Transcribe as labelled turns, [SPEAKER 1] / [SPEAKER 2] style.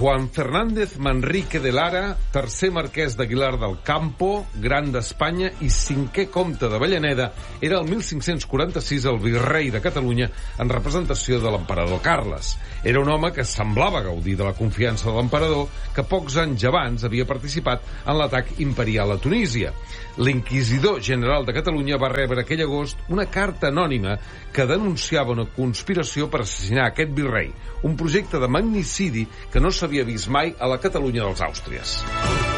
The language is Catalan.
[SPEAKER 1] Juan Fernández Manrique de Lara, tercer marquès d'Aguilar del Campo, gran d'Espanya i cinquè comte d'Avellaneda, era el 1546 el virrei de Catalunya en representació de l'emperador Carles. Era un home que semblava gaudir de la confiança de l'emperador, que pocs anys abans havia participat en l'atac imperial a Tunísia. L'inquisidor general de Catalunya va rebre aquell agost una carta anònima que denunciava una conspiració per assassinar aquest virrei, un projecte de magnicidi que no s'havia vist mai a la Catalunya dels Àustries.